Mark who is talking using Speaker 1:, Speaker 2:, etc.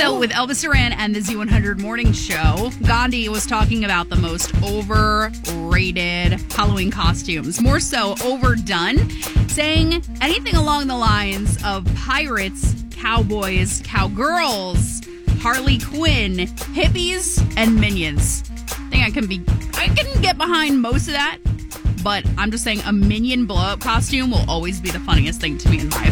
Speaker 1: while with Elvis Duran and the Z100 Morning Show, Gandhi was talking about the most overrated Halloween costumes, more so overdone, saying anything along the lines of pirates, cowboys, cowgirls, Harley Quinn, hippies, and minions. I think I can get behind most of that, but I'm just saying a minion blow-up costume will always be the funniest thing to me in life.